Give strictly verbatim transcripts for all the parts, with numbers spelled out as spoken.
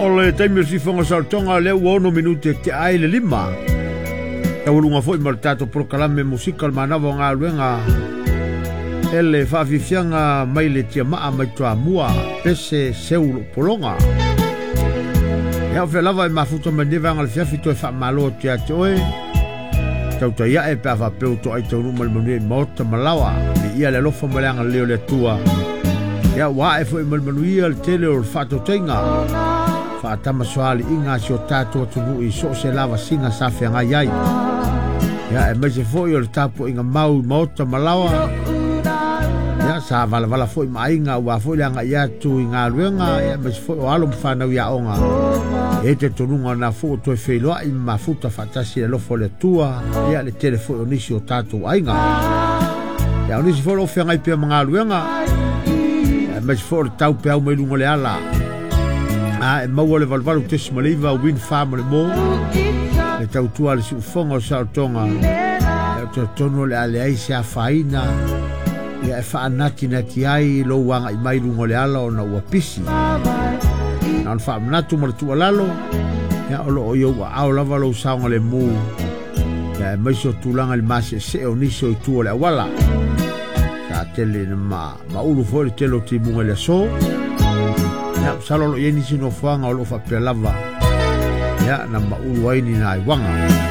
O le taimi si fonga saltonga leo ono minute te ai le lima. E ulunga foi mar tato prokalame musical manawa ngā luenga. Ele whaafifianga mai le tia maa mai toa mua pese seulo polonga. E au whelava e mafuta mandewa ngā le fiafi toi wha malo te ate oe. Tau ta ia e pia whapeu to ai tau numali manue maota malawa. Ni ia le lofa maleanga leo le tua. Ia wa e foi malmanuia le tele o le whato tainga. Whaatama soali inga si o tātua tunu i so se lava singa sawhia ngai iai. Ia e mai se foi o le tapu inga mau maota malawa. Ia sa vala vala foi mainga ua foi le anga ia tu i ngā ruenga. Ia mai se foi o alo mwhanau ia onga. E te tonunga na fo toi wheloa i mafuta whatasi le lofo le tua. Ia le tele foi o nisi o tātua ainga. Ia o nisi foi o whia ngai pia mga ruenga. Mas for tau pe au mai lungo le ala. Ah, e maua le valvalu te simaliva win farm le mo. Le tau tua le siufonga o sautonga. E te tono le ale ai se a faina. Ia e wha anati nati ai lo wanga i mai lungo le ala o na ua pisi. Na on wha manatu mara tua lalo. Ia olo o iau a au lava lo saunga le mu. Ia e maiso tulanga le masi e se o niso i tua le awala. Tele na ma ma ulu foi telo ti munga le so ya salo lo yeni sino fuanga o lo fa pe lava ya na ma ulu ai ni na wanga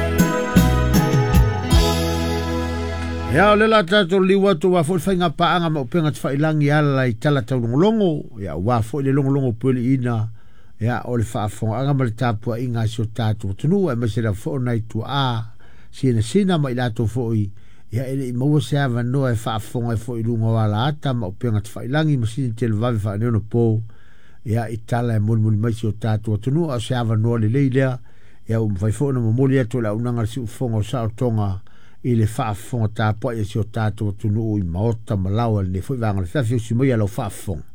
ya le la tato liwa to wa foi fainga paanga ma penga fa ilangi ala i tala tau longo ya wa foi le longo longo poli ina ya o le fa fo anga ma tapu inga so tato tunu e ma se la fo na tu a sina sina ma ila to foi. Ia ele i maua se awa noa e whaafonga e fo i runga wala ata ma o penga te whailangi masini te le wawe wha neona pō. Ia i tala e moni moni maisi o tātua tunu a se awa noa le leilea. Ia um whai fōna mamoli ato le aunanga si ufonga o sao tonga i le whaafonga tāpua i si o tātua tunu i maota malawa le fo i wanga le whiawhi o si mai alau whaafonga.